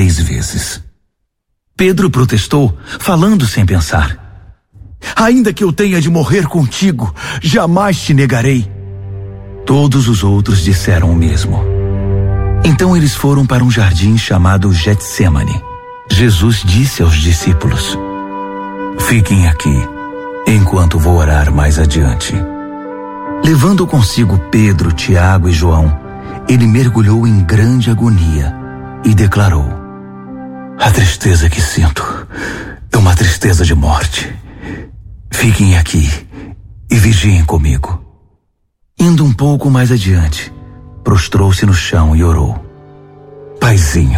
3 vezes. Pedro protestou, falando sem pensar: ainda que eu tenha de morrer contigo, jamais te negarei. Todos os outros disseram o mesmo. Então eles foram para um jardim chamado Getsêmani. Jesus disse aos discípulos: fiquem aqui, enquanto vou orar mais adiante. Levando consigo Pedro, Tiago e João, ele mergulhou em grande agonia e declarou: a tristeza que sinto é uma tristeza de morte. Fiquem aqui e vigiem comigo. Indo um pouco mais adiante, prostrou-se no chão e orou: Paizinho,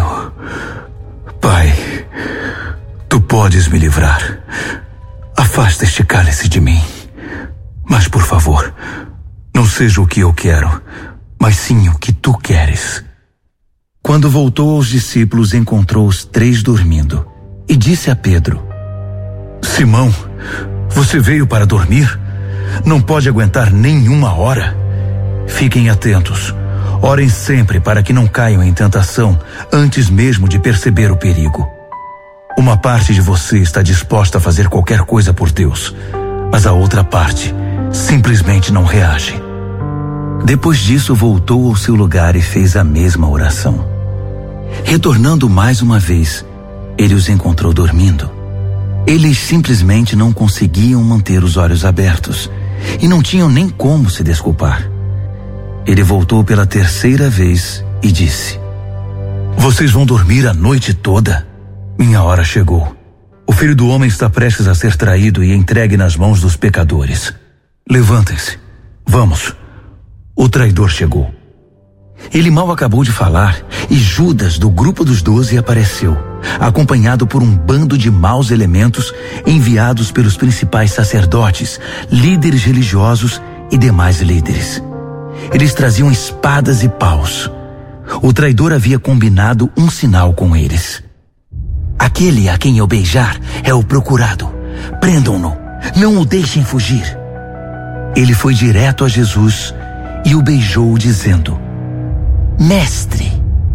Pai, tu podes me livrar. Afasta este cálice de mim. Mas, por favor, não seja o que eu quero, mas sim o que tu queres. Quando voltou aos discípulos, encontrou os 3 dormindo e disse a Pedro: Simão, você veio para dormir? Não pode aguentar nem 1 hora? Fiquem atentos. Orem sempre para que não caiam em tentação antes mesmo de perceber o perigo. Uma parte de você está disposta a fazer qualquer coisa por Deus, mas a outra parte simplesmente não reage. Depois disso, voltou ao seu lugar e fez a mesma oração. Retornando mais uma vez, ele os encontrou dormindo. Eles simplesmente não conseguiam manter os olhos abertos e não tinham nem como se desculpar. Ele voltou pela 3ª vez e disse: vocês vão dormir a noite toda? Minha hora chegou. O Filho do Homem está prestes a ser traído e entregue nas mãos dos pecadores. Levantem-se, vamos. O traidor chegou. Ele mal acabou de falar e Judas, do grupo dos 12, apareceu, acompanhado por um bando de maus elementos enviados pelos principais sacerdotes, líderes religiosos e demais líderes. Eles traziam espadas e paus. O traidor havia combinado um sinal com eles. Aquele a quem eu beijar é o procurado. Prendam-no, não o deixem fugir. Ele foi direto a Jesus e o beijou, dizendo: Mestre.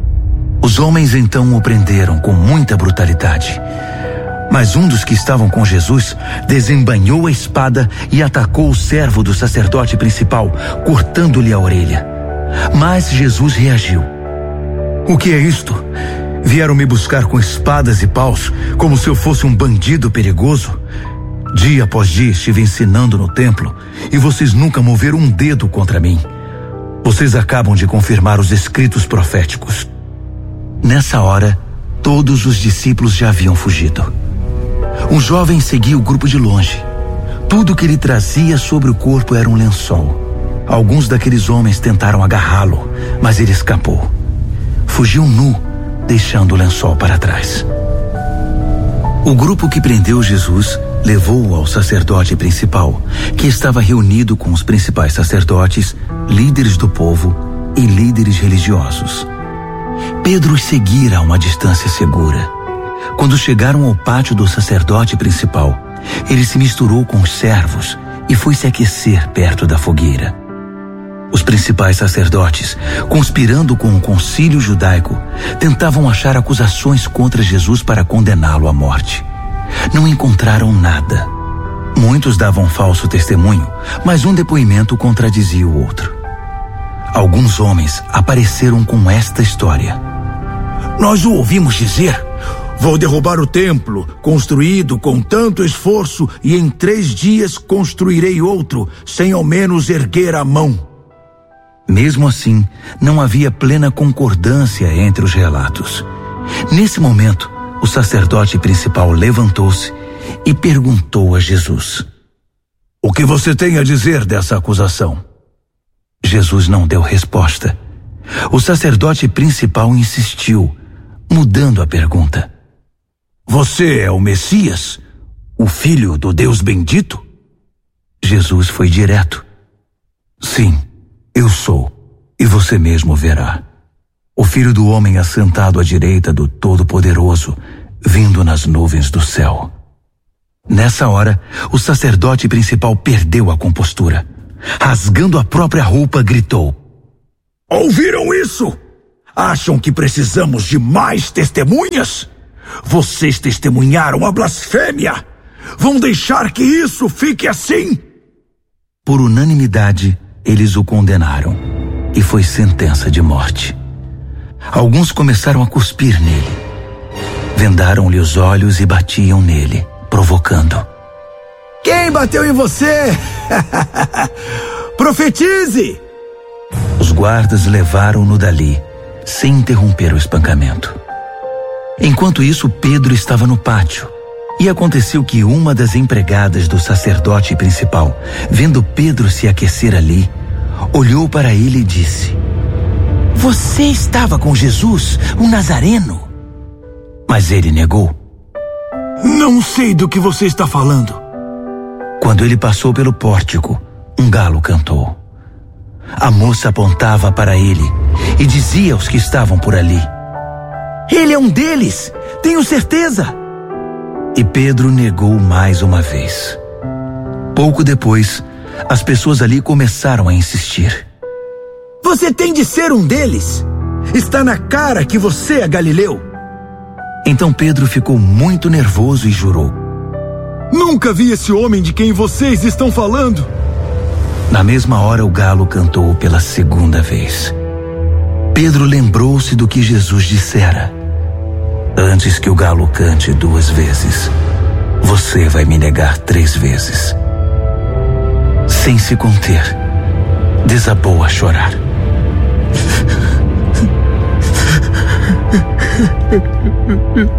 Os homens então o prenderam com muita brutalidade. Mas um dos que estavam com Jesus desembainhou a espada e atacou o servo do sacerdote principal, cortando-lhe a orelha. Mas Jesus reagiu: O que é isto? Vieram me buscar com espadas e paus, como se eu fosse um bandido perigoso? Dia após dia estive ensinando no templo e vocês nunca moveram um dedo contra mim. Vocês acabam de confirmar os escritos proféticos. Nessa hora, todos os discípulos já haviam fugido. Um jovem seguia o grupo de longe. Tudo que ele trazia sobre o corpo era um lençol. Alguns daqueles homens tentaram agarrá-lo, mas ele escapou. Fugiu nu, deixando o lençol para trás. O grupo que prendeu Jesus levou-o ao sacerdote principal, que estava reunido com os principais sacerdotes, líderes do povo e líderes religiosos. Pedro os seguira a uma distância segura. Quando chegaram ao pátio do sacerdote principal, ele se misturou com os servos e foi se aquecer perto da fogueira. Os principais sacerdotes, conspirando com o concílio judaico, tentavam achar acusações contra Jesus para condená-lo à morte. Não encontraram nada. Muitos davam falso testemunho, mas um depoimento contradizia o outro. Alguns homens apareceram com esta história: Nós o ouvimos dizer: Vou derrubar o templo, construído com tanto esforço, e em 3 dias construirei outro, sem ao menos erguer a mão. Mesmo assim, não havia plena concordância entre os relatos. Nesse momento, o sacerdote principal levantou-se e perguntou a Jesus: O que você tem a dizer dessa acusação? Jesus não deu resposta. O sacerdote principal insistiu, mudando a pergunta: Você é o Messias, o Filho do Deus bendito? Jesus foi direto: Sim, eu sou, e você mesmo verá. O Filho do Homem assentado à direita do Todo-Poderoso, vindo nas nuvens do céu. Nessa hora, o sacerdote principal perdeu a compostura. Rasgando a própria roupa, gritou: Ouviram isso? Acham que precisamos de mais testemunhas? Vocês testemunharam a blasfêmia. Vão deixar que isso fique assim? Por unanimidade, eles o condenaram, e foi sentença de morte. Alguns começaram a cuspir nele. Vendaram-lhe os olhos e batiam nele, provocando. Quem bateu em você? Profetize! Os guardas levaram-no dali, sem interromper o espancamento. Enquanto isso, Pedro estava no pátio. E aconteceu que uma das empregadas do sacerdote principal, vendo Pedro se aquecer ali, olhou para ele e disse: Você estava com Jesus, o Nazareno? Mas ele negou. Não sei do que você está falando. Quando ele passou pelo pórtico, um galo cantou. A moça apontava para ele e dizia aos que estavam por ali: Ele é um deles, tenho certeza. E Pedro negou mais uma vez. Pouco depois, as pessoas ali começaram a insistir. Você tem de ser um deles. Está na cara que você é galileu. Então Pedro ficou muito nervoso e jurou: Nunca vi esse homem de quem vocês estão falando. Na mesma hora o galo cantou pela segunda vez. Pedro lembrou-se do que Jesus dissera: Antes que o galo cante 2 vezes, você vai me negar 3 vezes. Sem se conter, desabou a chorar.